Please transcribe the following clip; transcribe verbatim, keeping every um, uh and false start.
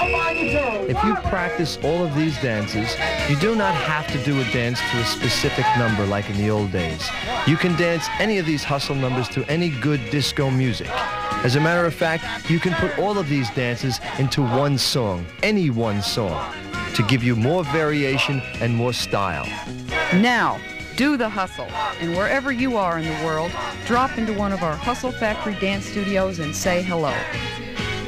If you practice all of these dances, you do not have to do a dance to a specific number like in the old days. You can dance any of these hustle numbers to any good disco music. As a matter of fact, you can put all of these dances into one song, any one song, to give you more variation and more style. Now, do the hustle, and wherever you are in the world, drop into one of our Hustle Factory dance studios and say hello.